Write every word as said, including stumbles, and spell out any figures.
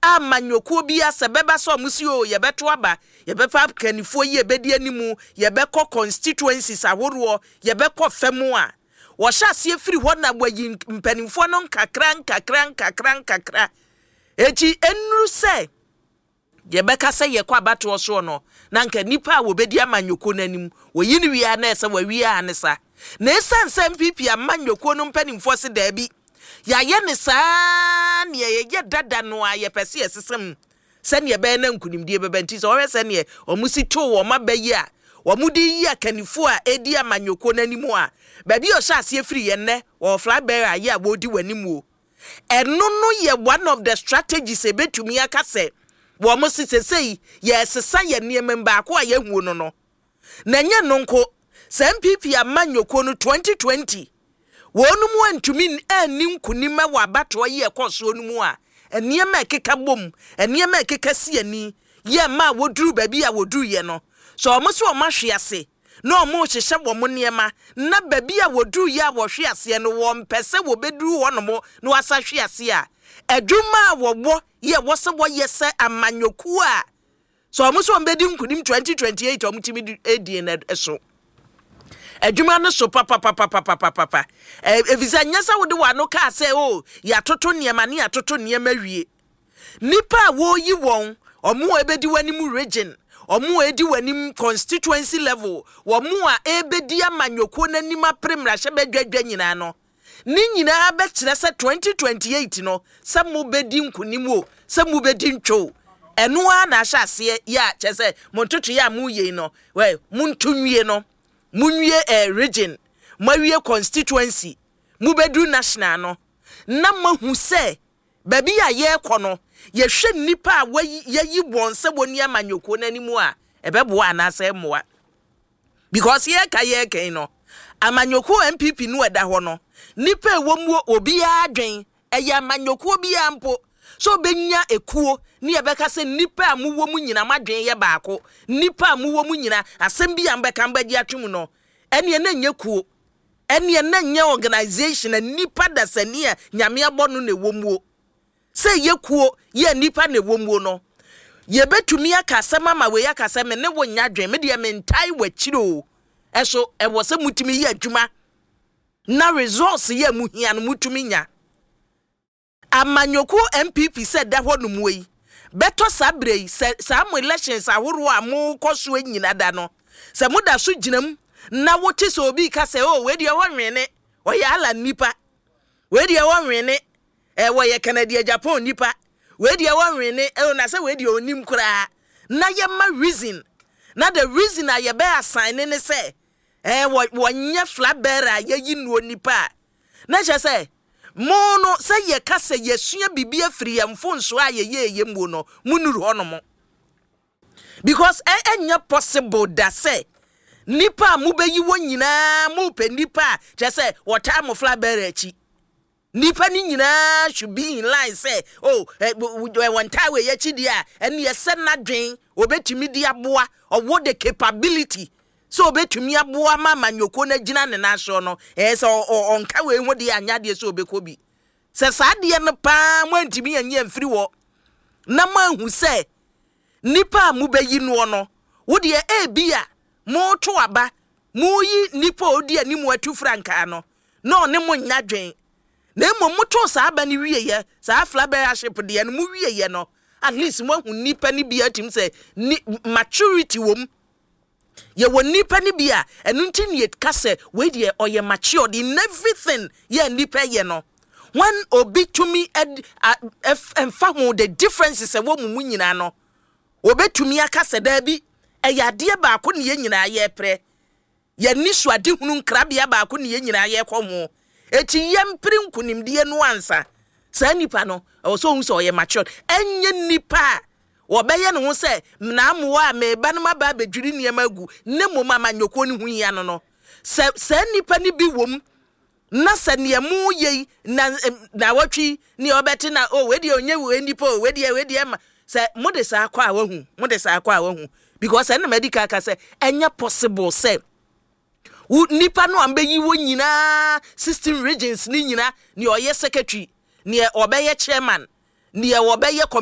amanyoko bi asebeba so musi o ye beto aba ye bepa kanifo ye bedi animu ye beko constituencies ahoro ye beko femu a wo hya se afiri ho na wayi mpanimfo no nkakra nkakra nkakra nkakra echi enru se ye beka se ye kwa bato so no na nka nipa a wo bedi amanyoko nanim wo yini wi a na ese wa wi a ne sa na esanse M P P amanyoko no mpanimfo se da bi ya ye ne saa ne ye ye dada no a ye pese ye sesem se ne be na nkunimdie bebenti so wo se ne omusi to wo mabayi a wo mudi yi akanifo a edi amanyoko nanimu a ba bi o sha se afiri ye ne wo flybearer a ye a wodi wanimu eno no ye one of the strategies ebetumi aka se wo mo si sesei ye sesa ye niam ba ko a ye hu no no na nya no nko se M P P amanyoko no twenty twenty wonu mu antumi ani nkunima wa bato ye koso no mu a eniema ekeka bom eniema ekeka si ani ye ma woduru ba bi a woduru ye no so omo so omo hwe ase na omo hyehye wo mo niema na ba bi a woduru ye a wo hwe ase no wo mpese wo beduru wo no mo na wasa hwe ase a adwuma a wo wo ye wo se wo ye se amanyoku a so omo so ombedi nkunim twenty twenty-eight omo timi edi na eso adwuma no so papa papa papa papa evisa nyasa wo de wa no ka se o ya toto niema ne ya toto niema wie nipa wo yi won omo ebedi wanim region omo edi wanim constituency level wo mo a ebedi amanyoko nanim apremra hye bedwadwa nyina no ni nyina be kire se twenty twenty-eight no se mo bedi nkunim o se mo bedi ntwo eno a na hye ase ya chese montoto ya mu ye no we muntunwie no munwie a region mawie constituency mu bedu national no na mahu se baby a ye kono ye hwe nipa a ye yi won se boni amanyoko nanimu a ebebo ana se moa because ye ka ye kan no amanyoko M P P no eda ho no nipa ewomu obi adwen eye amanyoko obi ampo so benya ekuo ni ebeka se nipa amuwo mu nyina madwen ye baako nipa amuwo mu nyina asem bi ambeka mbadi atwum no ene na nyekuo ene na nya organization na nipa dasania nyame abonu na ewomuo se yekuo ye nipa na ewomuo no ye betumi akasema ma we akasema ne wo nyadwen me de mentai wachiro eso e wo se mutumi ye adwuma na resource ye muhia no mutumi nya amanyoko M P P said that one way beto sabre some elections ahoro amu koso nyina da no se muda so ginam na wote so obi ka se o we de wonwene o ya ala nipa we de wonwene e wo ye Canada Japan nipa we de wonwene e na se we de onim kura na ye ma reason na the reason a ye be assign ne se e wo nya flybearer ye yi no nipa na je se mono say ye kase ye sua bibia free amfonso a ye ye ye mu no munuru hono mo because e enya possible that say nipa mu beyi wo nyina mu pe nipa je say wota mo flybearer achi nipa ni nyina should be in line say oh one time we ye chi dia ene ye se na dwen obetumi dia boa owo the capability so betumi aboa ma manyoko na gina ne na so no eh so onka we hu de anya de so obekobi se sa de ne pa mwantimi anya mfiri wo na mahu se nipa mu bayi no no wo de e bia mo to aba mo yi nipa odi ani mu atu franka no no ne mo nya dwen na mo moto sa aba ne wie ye sa flybearership de ne mu wie ye no at least mo hu nipa ni bia tim se maturity wom ye won nipa ni bia enu nti ne kase we de oye matured in everything ye nipa ye no when obi tumi emfa ho the differences e wo mu nyina no obetumi akase da bi e yade ba ko ne ye nyina ye pre ye ni suade hunu nkrabia ba ko ne ye nyina ye komo eti ye mpri nkunimde no ansa sa nipa no o so hu so oye matured enye nipa wo beye no ho se na amoa me ba no maba bedwiri niema gu ne moma manyoko ne hu ya no no se se nipa ni bi wom na se niemu ye na na watwi ni obeti na o we de onye we nipa o we de we de ma se mode sa akwa awu mode sa akwa awu because en medical ka se enya possible se nipa no ambeyi wo nyina sixteen regions ni nyina ni oye secretary ni obeye chairman ni obeye